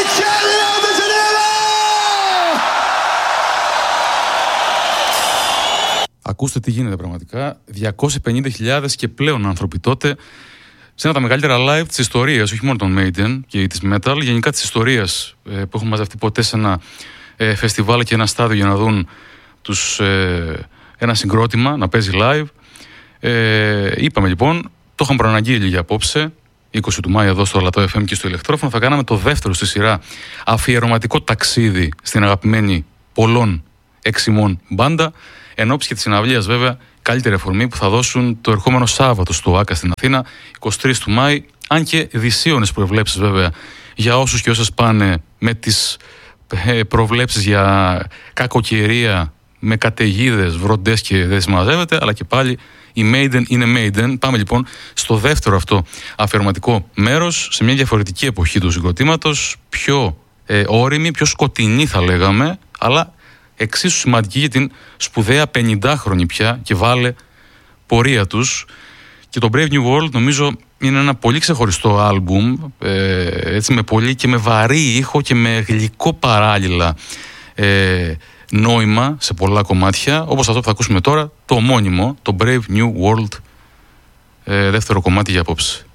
Ακούστε τι γίνεται πραγματικά. 250.000 και πλέον άνθρωποι τότε σε ένα από τα μεγαλύτερα live της ιστορίας, όχι μόνο των Maiden και της Metal, γενικά της ιστορίας, που έχουν μαζευτεί ποτέ σε ένα φεστιβάλ και ένα στάδιο για να δουν ένα συγκρότημα να παίζει live. Είπαμε λοιπόν, το είχαμε προαναγγείλει για απόψε, 20 του Μάη εδώ στο Λατό FM και στο Ηλεκτρόφωνο. Θα κάναμε το δεύτερο στη σειρά αφιερωματικό ταξίδι στην αγαπημένη πολλών εξημών μπάντα. Εν ώψη και της συναυλίας, βέβαια, καλύτερη αφορμή που θα δώσουν το ερχόμενο Σάββατο στο ΆΚΑ στην Αθήνα, 23 του Μάη. Αν και δυσίωνες προβλέψεις, βέβαια, για όσους και όσες πάνε με τις προβλέψεις για κακοκαιρία, με καταιγίδες, βροντές και δεν συμμαζεύεται, αλλά και πάλι η Maiden είναι Maiden. Πάμε λοιπόν στο δεύτερο αυτό αφιερωματικό μέρος, σε μια διαφορετική εποχή του συγκροτήματος, πιο όρημη, πιο σκοτεινή θα λέγαμε, αλλά εξίσου σημαντική για την σπουδαία 50χρονη πια και βάλε πορεία τους. Και το Brave New World νομίζω είναι ένα πολύ ξεχωριστό άλμπουμ, έτσι, με πολύ και με βαρύ ήχο και με γλυκό παράλληλα νόημα σε πολλά κομμάτια, όπως αυτό που θα ακούσουμε τώρα, το ομώνυμο, το Brave New World, δεύτερο κομμάτι για απόψε.